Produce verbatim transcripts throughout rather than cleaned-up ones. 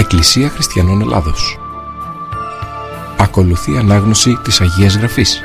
Εκκλησία Χριστιανών Ελλάδος. Ακολουθεί ανάγνωση της Αγίας Γραφής.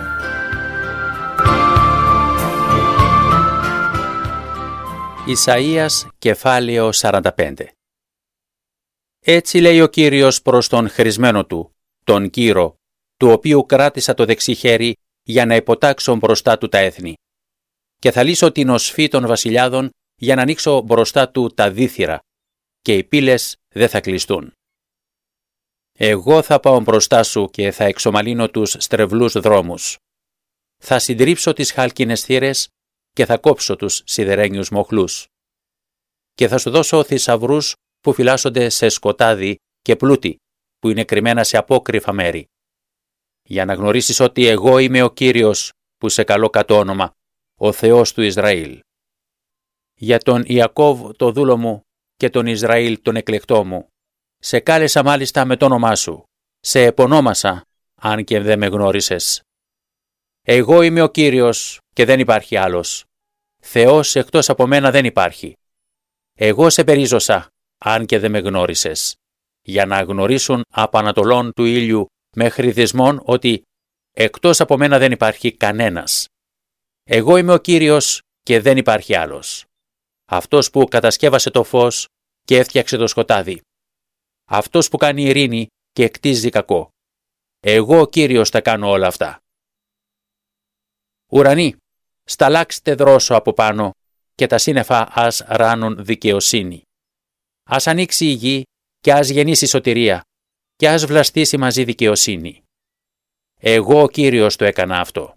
Ισαΐας κεφάλαιο σαράντα πέντε. Έτσι λέει ο Κύριος προς τον χρησμένο του, τον Κύρο, του οποίου κράτησα το δεξί χέρι για να υποτάξω μπροστά του τα έθνη. Και θα λύσω την οσφή των βασιλιάδων για να ανοίξω μπροστά του τα δίθυρα, και οι πύλες δεν θα κλειστούν. Εγώ θα πάω μπροστά σου και θα εξομαλύνω τους στρεβλούς δρόμους. Θα συντρίψω τις χάλκινες θύρες και θα κόψω τους σιδερένιους μοχλούς. Και θα σου δώσω θησαυρούς που φυλάσσονται σε σκοτάδι και πλούτη που είναι κρυμμένα σε απόκρυφα μέρη. Για να γνωρίσεις ότι εγώ είμαι ο Κύριος που σε καλώ κατ' όνομα, ο Θεός του Ισραήλ. Για τον Ιακώβ το δούλο μου και τον Ισραήλ τον εκλεκτό μου. Σε κάλεσα μάλιστα με το όνομά σου. Σε επωνόμασα, αν και δεν με γνώρισες. Εγώ είμαι ο Κύριος και δεν υπάρχει άλλος. Θεός εκτός από μένα δεν υπάρχει. Εγώ σε περίζωσα, αν και δεν με γνώρισες. Για να γνωρίσουν από ανατολών του ήλιου μέχρι δυσμών ότι εκτός από μένα δεν υπάρχει κανένας. Εγώ είμαι ο Κύριος και δεν υπάρχει άλλος. Αυτός που κατασκεύασε το φως και έφτιαξε το σκοτάδι. Αυτός που κάνει ειρήνη και εκτίζει κακό. Εγώ ο Κύριος τα κάνω όλα αυτά. Ουρανοί, σταλάξτε δρόσο από πάνω και τα σύννεφα ας ράνουν δικαιοσύνη. Ας ανοίξει η γη και ας γεννήσει σωτηρία και ας βλαστήσει μαζί δικαιοσύνη. Εγώ ο Κύριος το έκανα αυτό.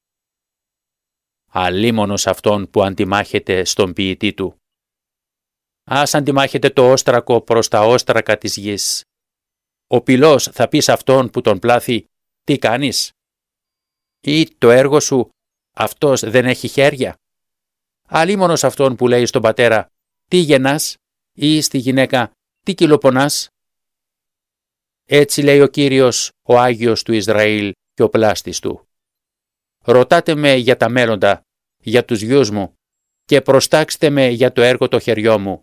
Αλίμονος αυτόν που αντιμάχεται στον ποιητή του. Ας αντιμάχεται το όστρακο προς τα όστρακα της γης. Ο πυλός θα πει σε αυτόν που τον πλάθει, τι κάνεις? Ή το έργο σου, αυτός δεν έχει χέρια? Αλίμονος αυτόν που λέει στον πατέρα, τι γεννάς? Ή στη γυναίκα, τι κυλοπονάς? Έτσι λέει ο Κύριος, ο Άγιος του Ισραήλ και ο πλάστης του. Ρωτάτε με για τα μέλλοντα, για τους γιους μου, και προστάξτε με για το έργο το χεριό μου.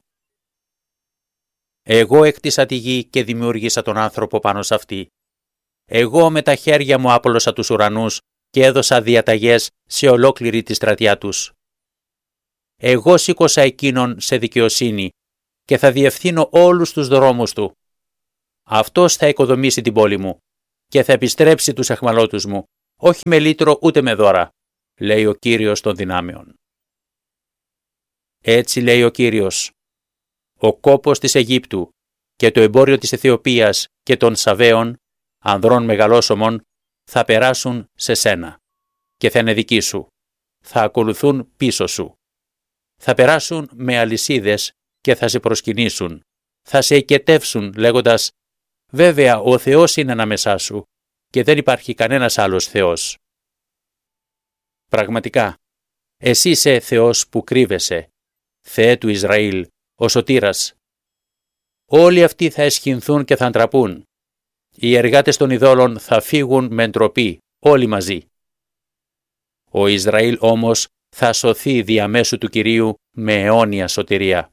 Εγώ έκτισα τη γη και δημιούργησα τον άνθρωπο πάνω σε αυτή. Εγώ με τα χέρια μου άπλωσα τους ουρανούς και έδωσα διαταγές σε ολόκληρη τη στρατιά τους. Εγώ σήκωσα εκείνον σε δικαιοσύνη και θα διευθύνω όλους τους δρόμους του. Αυτός θα οικοδομήσει την πόλη μου και θα επιστρέψει τους αιχμαλώτους μου, όχι με λύτρο ούτε με δώρα, λέει ο Κύριος των δυνάμεων. Έτσι λέει ο Κύριος, ο κόπος της Αιγύπτου και το εμπόριο της Αιθιοπίας και των Σαβαίων, ανδρών μεγαλόσωμων, θα περάσουν σε σένα και θα είναι δικοί σου, θα ακολουθούν πίσω σου. Θα περάσουν με αλυσίδες και θα σε προσκυνήσουν, θα σε οικετεύσουν λέγοντας, βέβαια ο Θεός είναι ανάμεσά σου και δεν υπάρχει κανένας άλλος Θεός. Πραγματικά, εσύ είσαι Θεός που κρύβεσαι, Θεέ του Ισραήλ, ο Σωτήρας. Όλοι αυτοί θα εσχυνθούν και θα ντραπούν. Οι εργάτες των ειδόλων θα φύγουν με ντροπή, όλοι μαζί. Ο Ισραήλ όμως θα σωθεί διαμέσου του Κυρίου με αιώνια σωτηρία.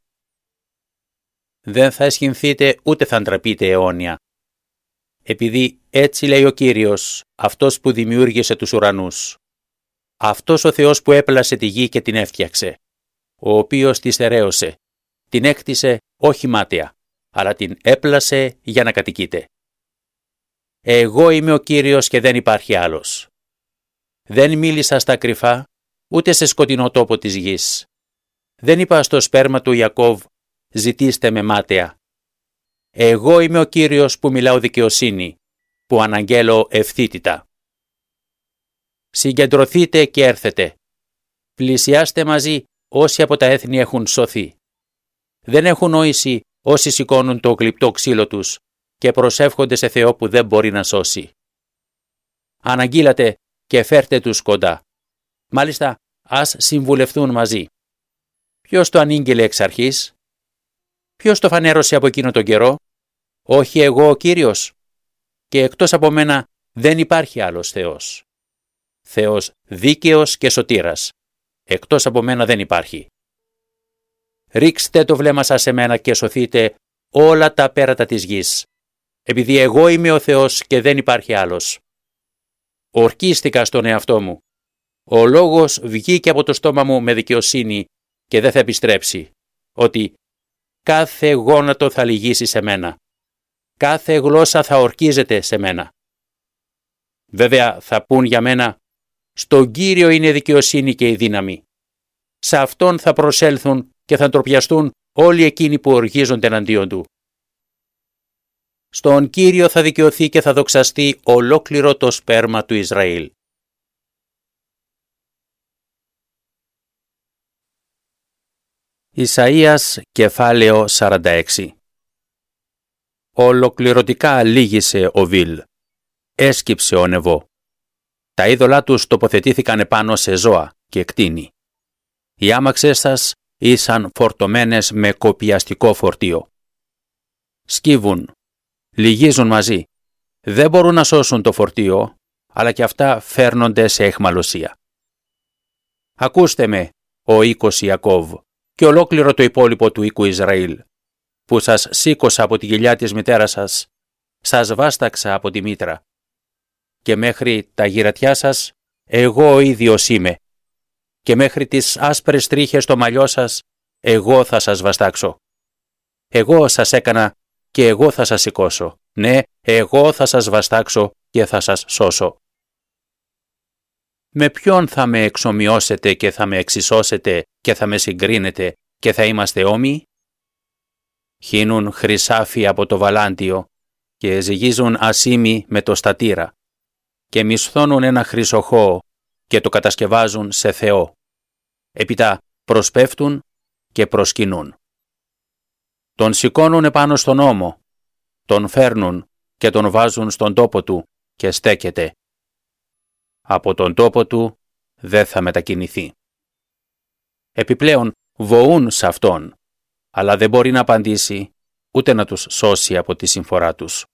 Δεν θα εσχυνθείτε ούτε θα ντραπείτε αιώνια. Επειδή έτσι λέει ο Κύριος, αυτός που δημιούργησε τους ουρανούς. Αυτός ο Θεός που έπλασε τη γη και την έφτιαξε, ο οποίος τη στερέωσε, την έκτισε όχι μάταια, αλλά την έπλασε για να κατοικείται. Εγώ είμαι ο Κύριος και δεν υπάρχει άλλος. Δεν μίλησα στα κρυφά, ούτε σε σκοτεινό τόπο της γης. Δεν είπα στο σπέρμα του Ιακώβ, ζητήστε με μάταια. Εγώ είμαι ο Κύριος που μιλάω δικαιοσύνη, που αναγγέλω ευθύτητα. Συγκεντρωθείτε και έρθετε. Πλησιάστε μαζί όσοι από τα έθνη έχουν σωθεί. Δεν έχουν νόηση όσοι σηκώνουν το γλυπτό ξύλο τους και προσεύχονται σε Θεό που δεν μπορεί να σώσει. Αναγγείλατε και φέρτε τους κοντά. Μάλιστα, ας συμβουλευτούν μαζί. Ποιος το ανήγγειλε εξ αρχής? Ποιος το φανέρωσε από εκείνο τον καιρό? Όχι εγώ ο Κύριος? Και εκτός από μένα δεν υπάρχει άλλος Θεός. Θεός δίκαιος και σωτήρας. Εκτός από μένα δεν υπάρχει. Ρίξτε το βλέμμα σας σε μένα και σωθείτε όλα τα πέρατα της γης, επειδή εγώ είμαι ο Θεός και δεν υπάρχει άλλος. Ορκίστηκα στον εαυτό μου. Ο λόγος βγήκε από το στόμα μου με δικαιοσύνη και δεν θα επιστρέψει, ότι κάθε γόνατο θα λυγίσει σε μένα. Κάθε γλώσσα θα ορκίζεται σε μένα. Βέβαια θα πούν για μένα, στον Κύριο είναι η δικαιοσύνη και η δύναμη. Σε Αυτόν θα προσέλθουν και θα ντροπιαστούν όλοι εκείνοι που οργίζονται εναντίον Του. Στον Κύριο θα δικαιωθεί και θα δοξαστεί ολόκληρο το σπέρμα του Ισραήλ. Ισαΐας κεφάλαιο σαράντα έξι. Ολοκληρωτικά λύγησε ο Βίλ. Έσκυψε ο Νεβό. Τα είδωλά τους τοποθετήθηκαν επάνω σε ζώα και κτήνη. Οι άμαξες σας ήσαν φορτωμένες με κοπιαστικό φορτίο. Σκύβουν, λυγίζουν μαζί. Δεν μπορούν να σώσουν το φορτίο, αλλά και αυτά φέρνονται σε αιχμαλωσία. Ακούστε με, ο οίκος Ιακώβ, και ολόκληρο το υπόλοιπο του οίκου Ισραήλ, που σας σήκωσα από τη κοιλιά της μητέρας σας, σας βάσταξα από τη μήτρα, και μέχρι τα γυρατιά σας, εγώ ο ίδιος είμαι, και μέχρι τις άσπρες τρίχες στο μαλλιό σας, εγώ θα σας βαστάξω. Εγώ σας έκανα και εγώ θα σας σηκώσω. Ναι, εγώ θα σας βαστάξω και θα σας σώσω. Με ποιον θα με εξομοιώσετε και θα με εξισώσετε και θα με συγκρίνετε και θα είμαστε όμοιοι? Χύνουν χρυσάφι από το βαλάντιο και ζυγίζουν ασίμι με το στατήρα και μισθώνουν ένα χρυσοχώο και το κατασκευάζουν σε Θεό. Έπειτα προσπέφτουν και προσκυνούν. Τον σηκώνουν επάνω στον ώμο, τον φέρνουν και τον βάζουν στον τόπο του και στέκεται. Από τον τόπο του δεν θα μετακινηθεί. Επιπλέον βοούν σε αυτόν, αλλά δεν μπορεί να απαντήσει ούτε να τους σώσει από τη συμφορά τους.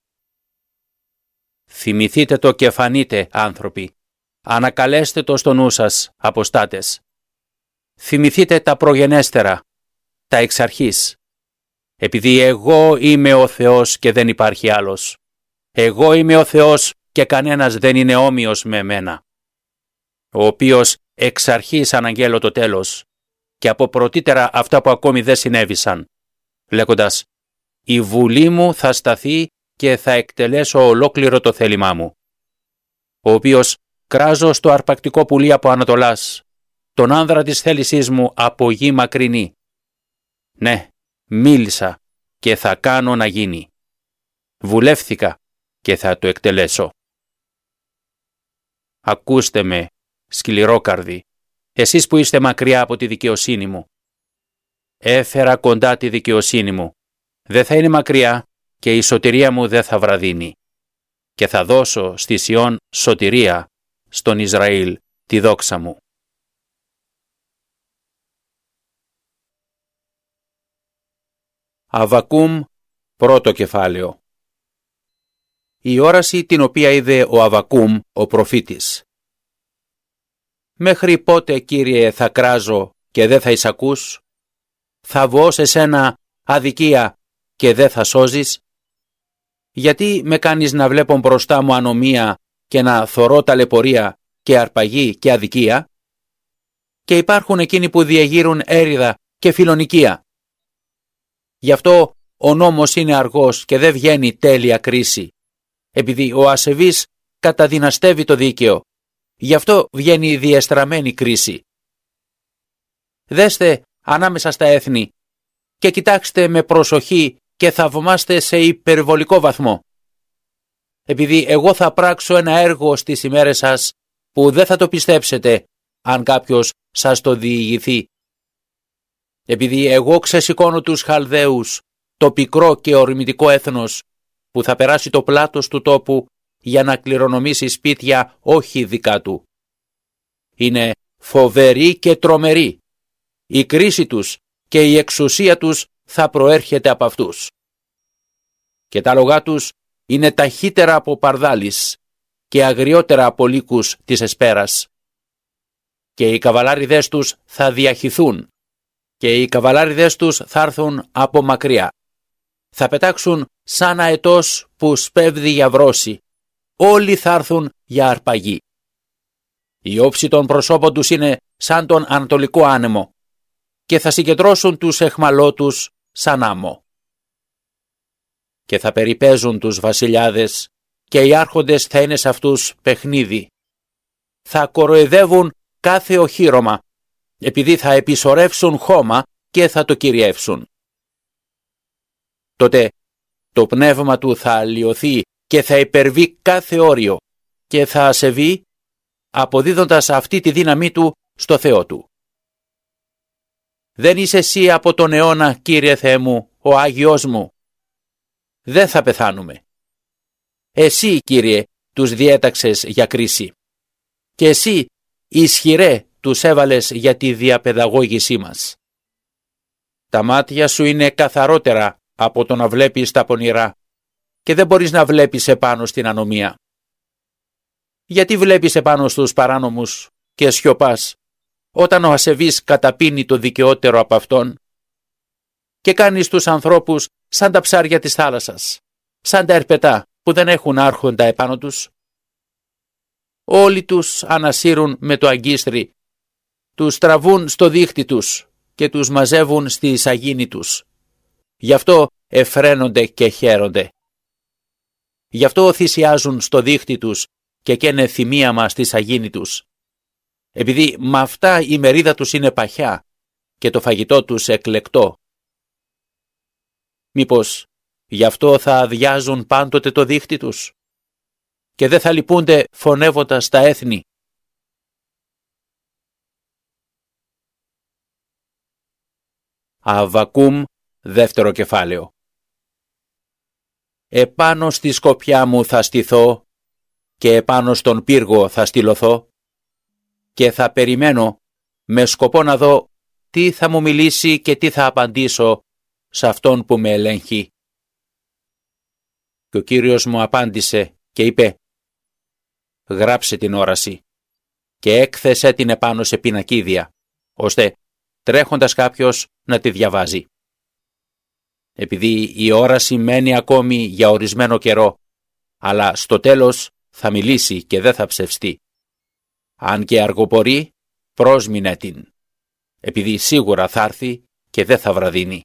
Θυμηθείτε το και φανείτε, άνθρωποι. Ανακαλέστε το στο νου σας, αποστάτες. Θυμηθείτε τα προγενέστερα, τα εξ αρχής. Επειδή εγώ είμαι ο Θεός και δεν υπάρχει άλλος. Εγώ είμαι ο Θεός και κανένας δεν είναι όμοιος με εμένα. Ο οποίος εξ αρχής αναγγέλω το τέλος και από πρωτήτερα αυτά που ακόμη δεν συνέβησαν, λέγοντας «Η βουλή μου θα σταθεί και θα εκτελέσω ολόκληρο το θέλημά μου». Ο οποίος κράζω στο αρπακτικό πουλί από Ανατολάς, τον άνδρα της θέλησής μου από γη μακρινή. Ναι, μίλησα και θα κάνω να γίνει. Βουλεύθηκα και θα το εκτελέσω. Ακούστε με, σκληρόκαρδοι, εσείς που είστε μακριά από τη δικαιοσύνη μου. Έφερα κοντά τη δικαιοσύνη μου. Δεν θα είναι μακριά και η σωτηρία μου δεν θα βραδύνει. Και θα δώσω στη Σιών σωτηρία, στον Ισραήλ τη δόξα μου. Αβακούμ, πρώτο κεφάλαιο. Η όραση την οποία είδε ο Αβακούμ, ο προφήτης. Μέχρι πότε, Κύριε, θα κράζω και δεν θα εισακούς? Θα βγω σε σένα αδικία και δεν θα σώζεις? Γιατί με κάνεις να βλέπω μπροστά μου ανομία και να θωρώ ταλαιπωρία και αρπαγή και αδικία? Και υπάρχουν εκείνοι που διεγείρουν έριδα και φιλονικία. Γι' αυτό ο νόμος είναι αργός και δεν βγαίνει τέλεια κρίση, επειδή ο ασεβής καταδυναστεύει το δίκαιο. Γι' αυτό βγαίνει η διεστραμμένη κρίση. Δέστε ανάμεσα στα έθνη και κοιτάξτε με προσοχή και θαυμάστε σε υπερβολικό βαθμό. Επειδή εγώ θα πράξω ένα έργο στις ημέρες σας που δεν θα το πιστέψετε αν κάποιος σας το διηγηθεί. Επειδή εγώ ξεσηκώνω τους Χαλδαίους, το πικρό και ορμητικό έθνος, που θα περάσει το πλάτος του τόπου για να κληρονομήσει σπίτια όχι δικά του. Είναι φοβερή και τρομερή. Η κρίση τους και η εξουσία τους θα προέρχεται από αυτούς. Και τα λογά τους είναι ταχύτερα από παρδάλης και αγριότερα από λύκους της εσπέρας. Και οι καβαλάριδες τους θα διαχυθούν και οι καβαλάριδες τους θα έρθουν από μακριά. θα πετάξουν σαν αετός που σπέβδει για βρώση. Όλοι θα έρθουν για αρπαγή. Η όψη των προσώπων τους είναι σαν τον ανατολικό άνεμο και θα συγκεντρώσουν τους εχμαλώτους σαν άμμο. Και θα περιπέζουν τους βασιλιάδες και οι άρχοντες θα είναι σε αυτούς παιχνίδι. Θα κοροϊδεύουν κάθε οχύρωμα, επειδή θα επισορεύσουν χώμα και θα το κυριεύσουν. Τότε το πνεύμα του θα αλλοιωθεί και θα υπερβεί κάθε όριο και θα ασεβεί, αποδίδοντας αυτή τη δύναμή του στο Θεό του. Δεν είσαι εσύ από τον αιώνα, Κύριε Θεέ μου, ο Άγιος μου. Δεν θα πεθάνουμε. Εσύ, Κύριε, τους διέταξες για κρίση. Και εσύ, ισχυρέ, τους έβαλες για τη διαπαιδαγώγησή μας. Τα μάτια σου είναι καθαρότερα από το να βλέπεις τα πονηρά και δεν μπορείς να βλέπεις επάνω στην ανομία. Γιατί βλέπεις επάνω στους παράνομους και σιωπάς όταν ο ασεβής καταπίνει το δικαιότερο από αυτόν και κάνεις τους ανθρώπους σαν τα ψάρια της θάλασσας, σαν τα ερπετά που δεν έχουν άρχοντα επάνω τους. Όλοι τους ανασύρουν με το αγκίστρι, τους τραβούν στο δίχτυ τους και τους μαζεύουν στη σαγίνη τους. Γι' αυτό εφραίνονται και χαίρονται. Γι' αυτό θυσιάζουν στο δίχτυ τους και καίνε θυμίαμα στη σαγίνη τους. Επειδή με αυτά η μερίδα τους είναι παχιά και το φαγητό τους εκλεκτό. Μήπως γι' αυτό θα αδειάζουν πάντοτε το δίχτυ τους και δεν θα λυπούνται φωνεύοντας τα έθνη. Αββακούμ, δεύτερο κεφάλαιο. Επάνω στη σκοπιά μου θα στηθώ και επάνω στον πύργο θα στυλωθώ και θα περιμένω με σκοπό να δω τι θα μου μιλήσει και τι θα απαντήσω σε αυτόν που με ελέγχει. Και ο Κύριος μου απάντησε και είπε: γράψε την όραση και έκθεσε την επάνω σε πινακίδια, ώστε τρέχοντας κάποιος να τη διαβάζει. Επειδή η όραση μένει ακόμη για ορισμένο καιρό, αλλά στο τέλος θα μιλήσει και δεν θα ψευστεί. Αν και αργοπορεί, πρόσμηνε την, επειδή σίγουρα θα έρθει και δεν θα βραδύνει.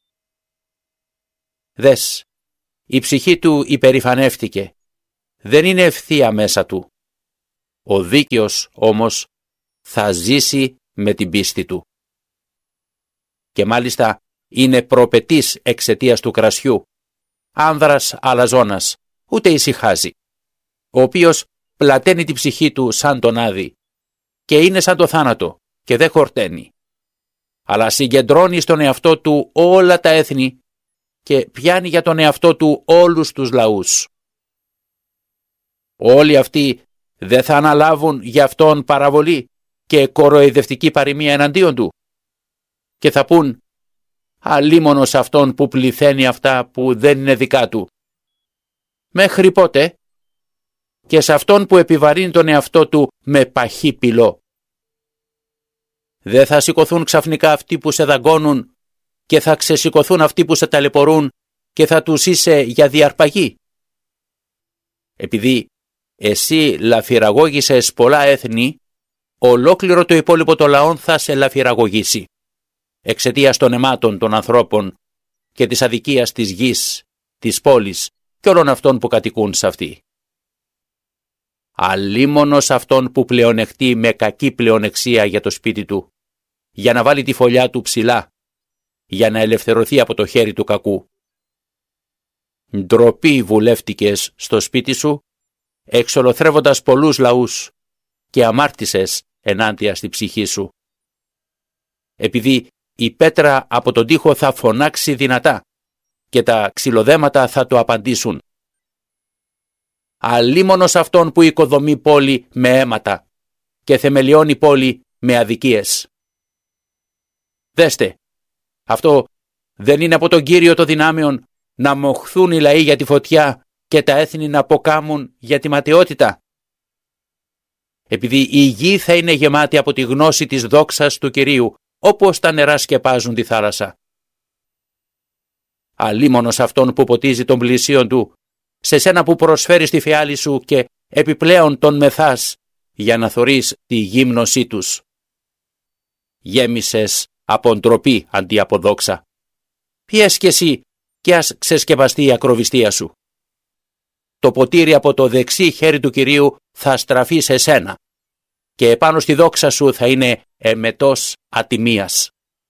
Δες, η ψυχή του υπερηφανεύτηκε, δεν είναι ευθεία μέσα του. Ο δίκαιος όμως θα ζήσει με την πίστη του. Και μάλιστα είναι προπετής εξαιτίας του κρασιού, άνδρας αλαζόνας, ούτε ησυχάζει, ο οποίος πλαταίνει την ψυχή του σαν τον άδη και είναι σαν το θάνατο και δεν χορταίνει, αλλά συγκεντρώνει στον εαυτό του όλα τα έθνη και πιάνει για τον εαυτό του όλους τους λαούς. Όλοι αυτοί δεν θα αναλάβουν για αυτόν παραβολή και κοροϊδευτική παροιμία εναντίον του και θα πούν: αλίμονος αυτόν που πληθαίνει αυτά που δεν είναι δικά του. Μέχρι πότε? Και σε αυτόν που επιβαρύνει τον εαυτό του με παχύ πυλό. Δεν θα σηκωθούν ξαφνικά αυτοί που σε δαγκώνουν και θα ξεσηκωθούν αυτοί που σε ταλαιπωρούν και θα τους είσαι για διαρπαγή. Επειδή εσύ λαφυραγώγησες πολλά έθνη, ολόκληρο το υπόλοιπο των λαών θα σε λαφυραγωγήσει, εξαιτίας των αιμάτων των ανθρώπων και της αδικίας της γης, της πόλης και όλων αυτών που κατοικούν σε αυτή. Αλίμονος αυτόν που πλεονεκτεί με κακή πλεονεξία για το σπίτι του, για να βάλει τη φωλιά του ψηλά, για να ελευθερωθεί από το χέρι του κακού. Ντροπή βουλεύτηκες στο σπίτι σου, εξολοθρεύοντας πολλούς λαούς και αμάρτησες ενάντια στη ψυχή σου. Επειδή η πέτρα από τον τοίχο θα φωνάξει δυνατά και τα ξυλοδέματα θα το απαντήσουν. Αλίμονος αυτόν που οικοδομεί πόλη με αίματα και θεμελιώνει πόλη με αδικίες. Δέστε, αυτό δεν είναι από τον Κύριο των δυνάμεων να μοχθούν οι λαοί για τη φωτιά και τα έθνη να αποκάμουν για τη ματαιότητα? Επειδή η γη θα είναι γεμάτη από τη γνώση της δόξας του Κυρίου, όπως τα νερά σκεπάζουν τη θάλασσα. αλίμονος αυτόν που ποτίζει τον πλησίον του, σε σένα που προσφέρεις τη φιάλη σου και επιπλέον τον μεθάς για να θωρείς τη γύμνωσή τους. Γέμισες από ντροπή αντί από δόξα. Πιες κι εσύ κι ας ξεσκεπαστεί η ακροβιστία σου. Το ποτήρι από το δεξί χέρι του Κυρίου θα στραφεί σε σένα και επάνω στη δόξα σου θα είναι εμετός ατιμίας.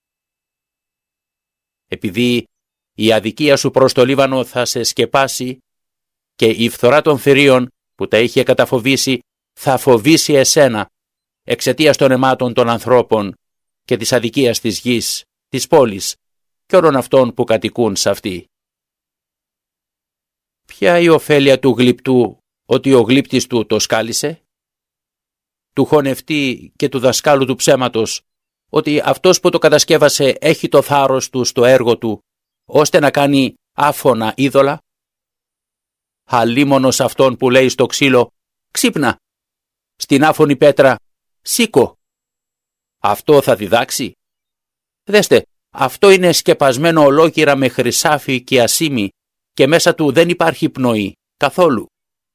Επειδή η αδικία σου προς το Λίβανο θα σε σκεπάσει και η φθορά των θηρίων που τα είχε καταφοβήσει θα φοβήσει εσένα εξαιτίας των αιμάτων των ανθρώπων και της αδικίας της γης, της πόλης και όλων αυτών που κατοικούν σε αυτή. Ποια η ωφέλεια του γλυπτού ότι ο γλύπτης του το σκάλισε? Του χωνευτή και του δασκάλου του ψέματος ότι αυτός που το κατασκεύασε έχει το θάρρος του στο έργο του ώστε να κάνει άφωνα είδωλα? Αλίμονος αυτόν που λέει στο ξύλο «Ξύπνα», στην άφωνη πέτρα «Σήκω». Αυτό θα διδάξει? Δέστε, αυτό είναι σκεπασμένο ολόκληρα με χρυσάφι και ασήμι και μέσα του δεν υπάρχει πνοή καθόλου.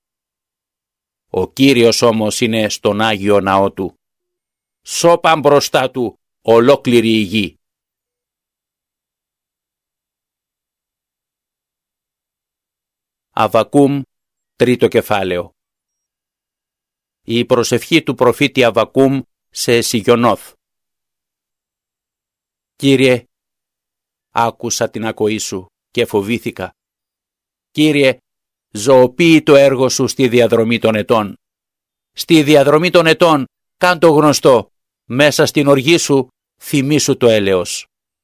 Ο Κύριος όμως είναι στον Άγιο Ναό του. Σώπαν μπροστά του ολόκληρη η γη. Αββακούμ, τρίτο κεφάλαιο. Η προσευχή του προφήτη Αββακούμ σε Σιγιονόθ. Κύριε, άκουσα την ακοή σου και φοβήθηκα. Κύριε, ζωοποιεί το έργο σου στη διαδρομή των ετών. Στη διαδρομή των ετών, κάν το γνωστό, μέσα στην οργή σου, θυμήσου το έλεος.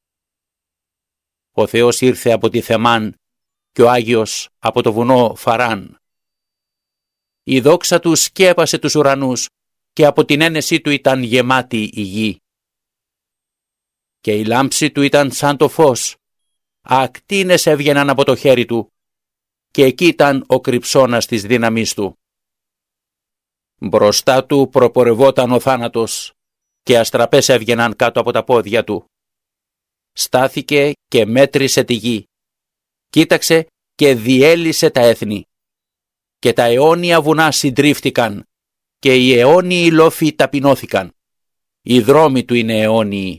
Ο Θεός ήρθε από τη Θεμάν και ο Άγιος από το βουνό Φαράν. Η δόξα του σκέπασε τους ουρανούς και από την ένεσή του ήταν γεμάτη η γη. Και η λάμψη του ήταν σαν το φως, ακτίνες έβγαιναν από το χέρι του και εκεί ήταν ο κρυψώνας της δύναμής του. Μπροστά του προπορευόταν ο θάνατος και αστραπές έβγαιναν κάτω από τα πόδια του. Στάθηκε και μέτρησε τη γη. Κοίταξε και διέλυσε τα έθνη. Και τα αιώνια βουνά συντρίφτηκαν και οι αιώνιοι λόφοι ταπεινώθηκαν. Οι δρόμοι του είναι αιώνιοι.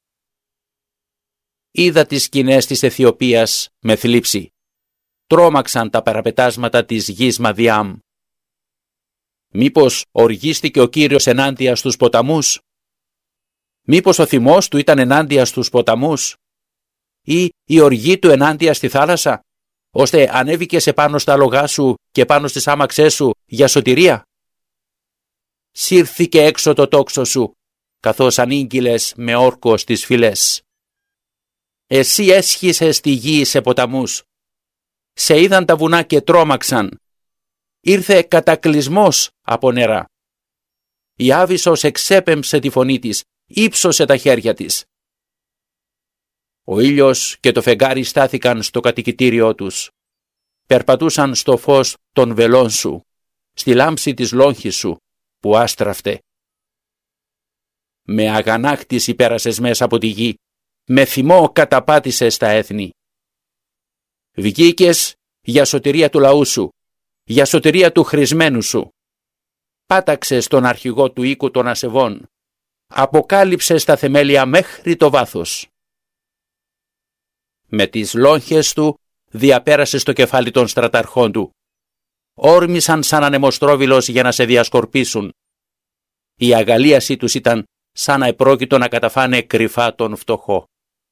Είδα τις σκηνές της Αιθιοπίας με θλίψη. Τρόμαξαν τα παραπετάσματα της γης Μαδιάμ. Μήπως οργίστηκε ο Κύριος ενάντια στους ποταμούς? Μήπως ο θυμός του ήταν ενάντια στους ποταμούς? Ή η οργή του ενάντια στη θάλασσα, ώστε ανέβηκες επάνω στα άλογά σου και πάνω στις άμαξές σου για σωτηρία? Σύρθηκε έξω το τόξο σου, καθώς ανήγγειλες με όρκο στις φυλές. Εσύ έσχισες τη γη σε ποταμούς. Σε είδαν τα βουνά και τρόμαξαν. Ήρθε κατακλυσμός από νερά. Η Άβυσσος εξέπεμψε τη φωνή της, ύψωσε τα χέρια της. Ο ήλιος και το φεγγάρι στάθηκαν στο κατοικητήριό τους. Περπατούσαν στο φως των βελών σου, στη λάμψη της λόγχης σου που άστραφτε. Με αγανάκτηση πέρασες μέσα από τη γη, με θυμό καταπάτησες τα έθνη. Βγήκες για σωτηρία του λαού σου, για σωτηρία του χρησμένου σου. Πάταξες τον αρχηγό του οίκου των ασεβών. Αποκάλυψες τα θεμέλια μέχρι το βάθος. Με τις λόγχες του διαπέρασες το κεφάλι των στραταρχών του. Όρμησαν σαν ανεμοστρόβιλος για να σε διασκορπίσουν. Η αγαλίασή τους ήταν σαν να επρόκειτο να καταφάνε κρυφά τον φτωχό.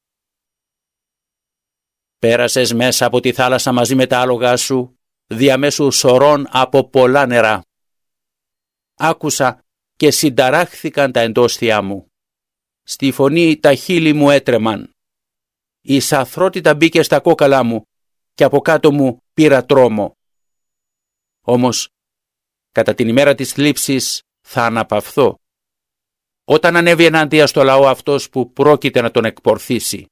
Πέρασες μέσα από τη θάλασσα μαζί με τα άλογά σου, διαμέσου σωρών από πολλά νερά. Άκουσα και συνταράχθηκαν τα εντόστια μου. Στη φωνή τα χείλη μου έτρεμαν. Η σαθρότητα μπήκε στα κόκαλά μου και από κάτω μου πήρα τρόμο. Όμως, κατά την ημέρα της θλίψης θα αναπαυθώ, όταν ανέβει ενάντια στο λαό αυτός που πρόκειται να τον εκπορθήσει.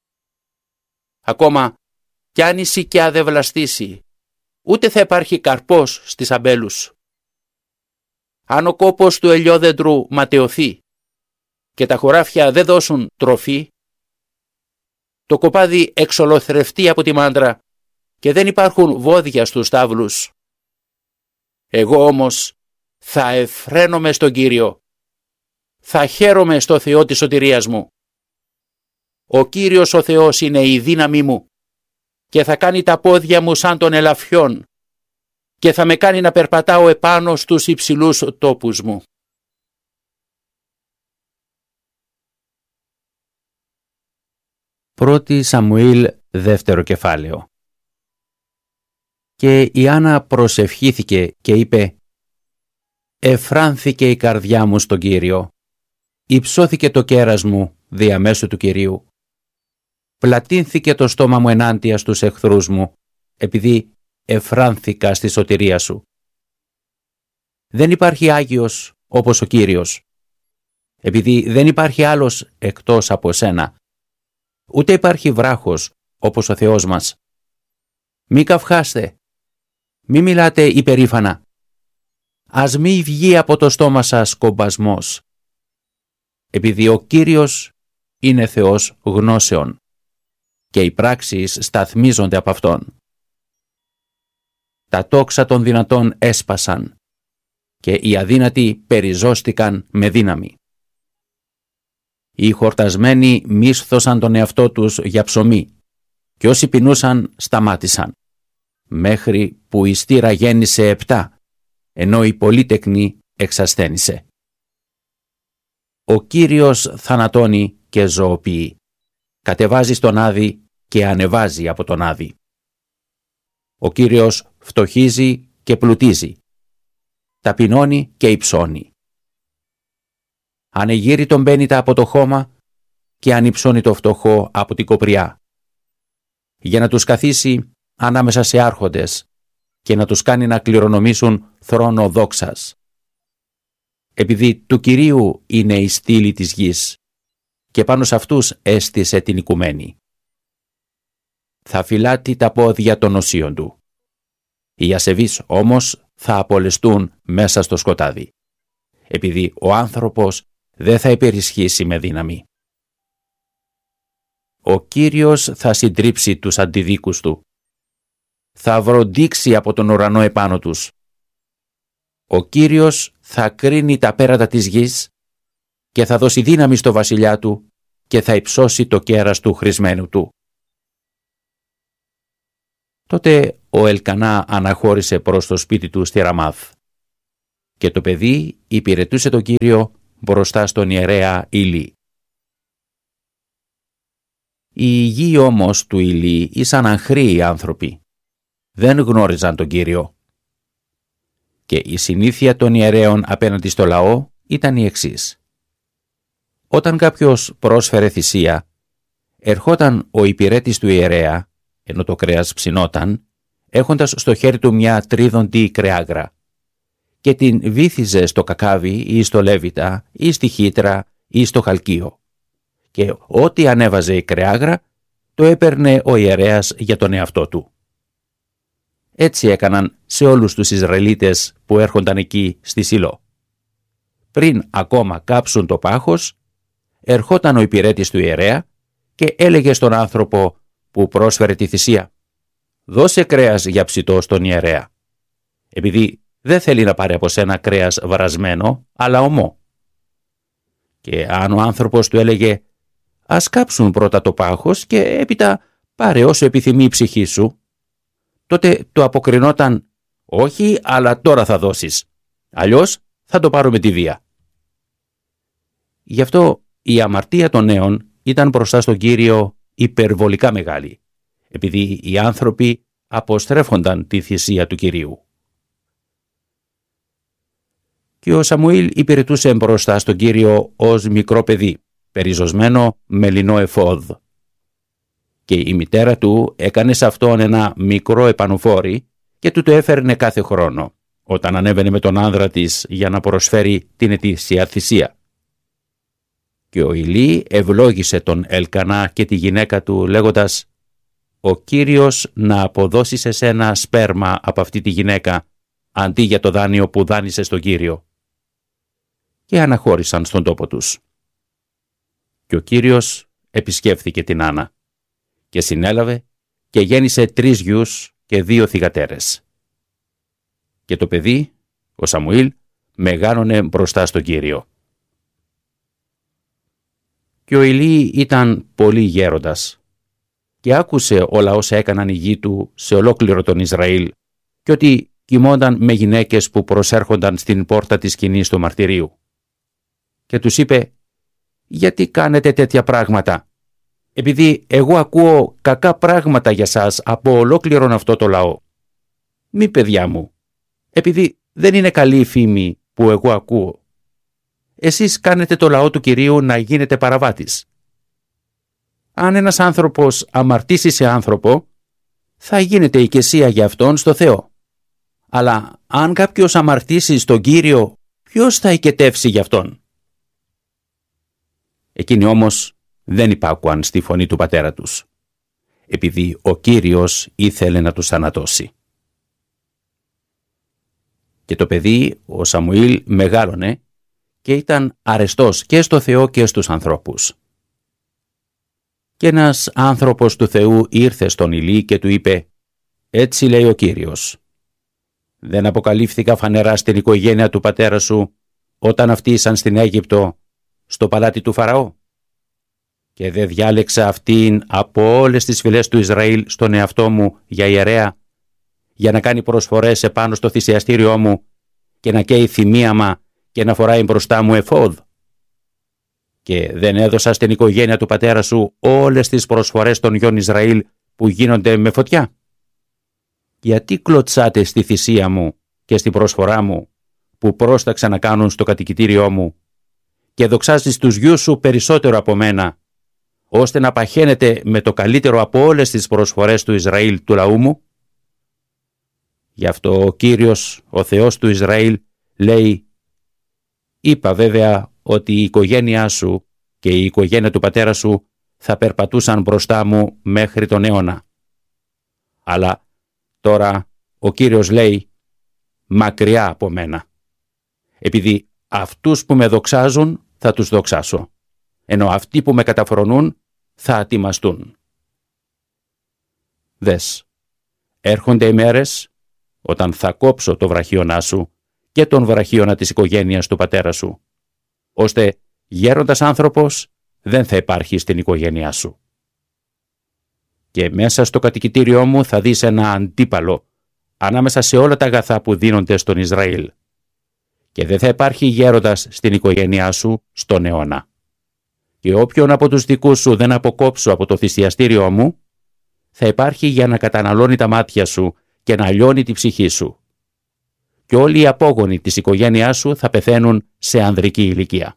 Ακόμα κι αν η σικιά δεν βλαστήσει, ούτε θα υπάρχει καρπός στις αμπέλους. Αν ο κόπος του ελιόδεντρου ματαιωθεί και τα χωράφια δεν δώσουν τροφή, το κοπάδι εξολοθρευτεί από τη μάντρα και δεν υπάρχουν βόδια στους τάβλους. Εγώ όμως θα εφραίνομαι στον Κύριο. Θα χαίρομαι στο Θεό της σωτηρίας μου. Ο Κύριος ο Θεός είναι η δύναμή μου και θα κάνει τα πόδια μου σαν των ελαφιών και θα με κάνει να περπατάω επάνω στους υψηλούς τόπους μου. Πρώτη Σαμουήλ, δεύτερο κεφάλαιο. Και η Άννα προσευχήθηκε και είπε: «Εφράνθηκε η καρδιά μου στον Κύριο, υψώθηκε το κέρας μου διαμέσου του Κυρίου. Πλατύνθηκε το στόμα μου ενάντια στους εχθρούς μου, επειδή εφράνθηκα στη σωτηρία σου. Δεν υπάρχει Άγιος όπως ο Κύριος, επειδή δεν υπάρχει άλλος εκτός από σένα. Ούτε υπάρχει βράχος όπως ο Θεός μας. Μη καυχάστε, μη μιλάτε υπερήφανα. Ας μη βγει από το στόμα σας κομπασμός, επειδή ο Κύριος είναι Θεός γνώσεων και οι πράξεις σταθμίζονται από Αυτόν. Τα τόξα των δυνατών έσπασαν και οι αδύνατοι περιζώστηκαν με δύναμη. Οι χορτασμένοι μίσθωσαν τον εαυτό τους για ψωμί και όσοι πεινούσαν σταμάτησαν, μέχρι που η στήρα γέννησε επτά, ενώ η πολύτεκνη εξασθένησε. Ο Κύριος θανατώνει και ζωοποιεί, κατεβάζει στον Άδη και ανεβάζει από τον Άδη. Ο Κύριος φτωχίζει και πλουτίζει, ταπεινώνει και υψώνει. Ανεγείρει τον πένητα από το χώμα και ανυψώνει το φτωχό από την κοπριά, για να τους καθίσει ανάμεσα σε άρχοντες και να τους κάνει να κληρονομήσουν θρόνο δόξας. Επειδή του Κυρίου είναι η στήλη της γης και πάνω σε αυτούς έστησε την οικουμένη. Θα φυλάτει τα πόδια των οσίων του. Οι ασεβείς όμως θα απολεστούν μέσα στο σκοτάδι, επειδή ο άνθρωπος δεν θα υπερισχύσει με δύναμη. Ο Κύριος θα συντρίψει τους αντιδίκους του. Θα βροντίξει από τον ουρανό επάνω τους. Ο Κύριος θα κρίνει τα πέρατα της γης και θα δώσει δύναμη στο βασιλιά του και θα υψώσει το κέρας του χρησμένου του. Τότε ο Ελκανά αναχώρησε προς το σπίτι του στη Ραμάθ και το παιδί υπηρετούσε τον Κύριο μπροστά στον ιερέα Ηλί. Οι γη όμως του Ηλί ήσαν αγχρίοι άνθρωποι. Δεν γνώριζαν τον Κύριο. Και η συνήθεια των ιερέων απέναντι στο λαό ήταν η εξής. Όταν κάποιος πρόσφερε θυσία, ερχόταν ο υπηρέτης του ιερέα, ενώ το κρέας ψινόταν, έχοντας στο χέρι του μια τρίδοντη κρεάγρα, και την βύθιζε στο κακάβι ή στο λέβητα ή στη χύτρα ή στο χαλκείο. Και ό,τι ανέβαζε η κρεάγρα, το έπαιρνε ο ιερέας για τον εαυτό του. Έτσι έκαναν σε όλους τους Ισραηλίτες που έρχονταν εκεί στη Σιλό. Πριν ακόμα κάψουν το πάχος, ερχόταν ο υπηρέτης του ιερέα και έλεγε στον άνθρωπο που πρόσφερε τη θυσία: «Δώσε κρέας για ψητό στον ιερέα, επειδή δεν θέλει να πάρει από σένα κρέας βρασμένο, αλλά ομό». Και αν ο άνθρωπος του έλεγε: «Ας κάψουν πρώτα το πάχος και έπειτα πάρε όσο επιθυμεί η ψυχή σου», τότε του αποκρινόταν: «Όχι, αλλά τώρα θα δώσεις, αλλιώς θα το πάρω με τη βία». Γι' αυτό η αμαρτία των νέων ήταν μπροστά στον Κύριο υπερβολικά μεγάλη, επειδή οι άνθρωποι αποστρέφονταν τη θυσία του Κυρίου. Και ο Σαμουήλ υπηρετούσε μπροστά στον Κύριο ως μικρό παιδί, περιζωσμένο με λινό εφόδ. Και η μητέρα του έκανε σε αυτόν ένα μικρό επανουφόρι και του το έφερνε κάθε χρόνο, όταν ανέβαινε με τον άνδρα της για να προσφέρει την ετήσια θυσία. Και ο Ηλί ευλόγησε τον Ελκανά και τη γυναίκα του λέγοντας: «Ο Κύριος να αποδώσει σε σένα σπέρμα από αυτή τη γυναίκα, αντί για το δάνειο που δάνεισε στον Κύριο». Και αναχώρησαν στον τόπο τους. Και ο Κύριος επισκέφθηκε την Άννα. και συνέλαβε και γέννησε τρεις γιους και δύο θυγατέρες. Και το παιδί, ο Σαμουήλ, μεγάλωνε μπροστά στον Κύριο. Και ο Ηλί ήταν πολύ γέροντας και άκουσε όλα όσα έκαναν οι γη του σε ολόκληρο τον Ισραήλ και ότι κοιμόνταν με γυναίκες που προσέρχονταν στην πόρτα της σκηνής του μαρτυρίου. Και τους είπε: «Γιατί κάνετε τέτοια πράγματα? Επειδή εγώ ακούω κακά πράγματα για σας από ολόκληρον αυτό το λαό. Μη, παιδιά μου, επειδή δεν είναι καλή η φήμη που εγώ ακούω. Εσείς κάνετε το λαό του Κυρίου να γίνετε παραβάτης. Αν ένας άνθρωπος αμαρτήσει σε άνθρωπο, θα γίνεται οικεσία για αυτόν στο Θεό. Αλλά αν κάποιος αμαρτήσει στον Κύριο, ποιος θα οικετεύσει για αυτόν?» Εκείνοι όμως δεν υπάκουαν στη φωνή του πατέρα τους, επειδή ο Κύριος ήθελε να τους θανατώσει. Και το παιδί, ο Σαμουήλ, μεγάλωνε και ήταν αρεστός και στο Θεό και στους ανθρώπους. Και ένας άνθρωπος του Θεού ήρθε στον Ηλί και του είπε: «Έτσι λέει ο Κύριος, δεν αποκαλύφθηκα φανερά στην οικογένεια του πατέρα σου όταν αυτοί ήσαν στην Αίγυπτο, στο παλάτι του Φαραώ? Και δεν διάλεξα αυτήν από όλες τις φυλές του Ισραήλ στον εαυτό μου για ιερέα, για να κάνει προσφορές επάνω στο θυσιαστήριό μου και να καίει θυμίαμα και να φοράει μπροστά μου εφόδ? Και δεν έδωσα στην οικογένεια του πατέρα σου όλες τις προσφορές των γιών Ισραήλ που γίνονται με φωτιά? Γιατί κλωτσάτε στη θυσία μου και στην προσφορά μου που πρόσταξα να κάνουν στο κατοικητήριό μου και δοξάζεις τους γιους σου περισσότερο από μένα, ώστε να παχαίνετε με το καλύτερο από όλες τις προσφορές του Ισραήλ του λαού μου?» Γι' αυτό ο Κύριος, ο Θεός του Ισραήλ, λέει: «Είπα βέβαια ότι η οικογένειά σου και η οικογένεια του πατέρα σου θα περπατούσαν μπροστά μου μέχρι τον αιώνα. Αλλά τώρα ο Κύριος λέει: μακριά από μένα, επειδή αυτούς που με δοξάζουν θα τους δοξάσω, ενώ αυτοί που με καταφρονούν θα ατιμαστούν. Δες, έρχονται οι μέρες όταν θα κόψω το βραχίονά σου και τον βραχίωνα της οικογένειας του πατέρα σου, ώστε γέροντας άνθρωπος δεν θα υπάρχει στην οικογένειά σου. Και μέσα στο κατοικητήριό μου θα δεις ένα αντίπαλο ανάμεσα σε όλα τα αγαθά που δίνονται στον Ισραήλ, και δεν θα υπάρχει γέροντας στην οικογένειά σου στον αιώνα. Και όποιον από τους δικούς σου δεν αποκόψω από το θυσιαστήριό μου, θα υπάρχει για να καταναλώνει τα μάτια σου και να λιώνει τη ψυχή σου. Και όλοι οι απόγονοι της οικογένειάς σου θα πεθαίνουν σε ανδρική ηλικία.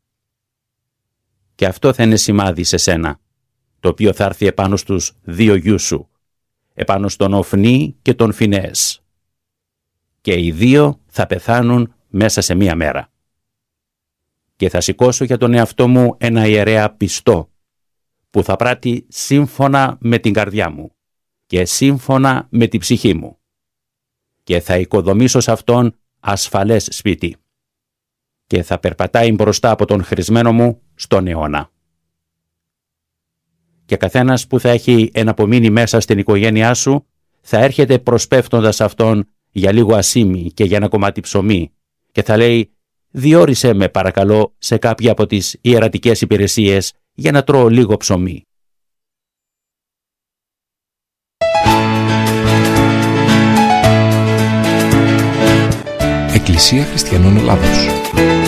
Και αυτό θα είναι σημάδι σε σένα, το οποίο θα έρθει επάνω στους δύο γιους σου, επάνω στον Οφνή και τον Φινέες. Και οι δύο θα πεθάνουν μέσα σε μία μέρα. Και θα σηκώσω για τον εαυτό μου ένα ιερέα πιστό, που θα πράττει σύμφωνα με την καρδιά μου και σύμφωνα με την ψυχή μου. Και θα οικοδομήσω σε αυτόν ασφαλές σπίτι. Και θα περπατάει μπροστά από τον χρησμένο μου στον αιώνα. Και καθένας που θα έχει εναπομείνει μέσα στην οικογένειά σου θα έρχεται προσπέφτοντας αυτόν για λίγο ασίμι και για ένα κομμάτι ψωμί και θα λέει: «Διόρισε με παρακαλώ σε κάποια από τις ιερατικές υπηρεσίες για να τρώω λίγο ψωμί». Εκκλησία Χριστιανών Ελλάδος.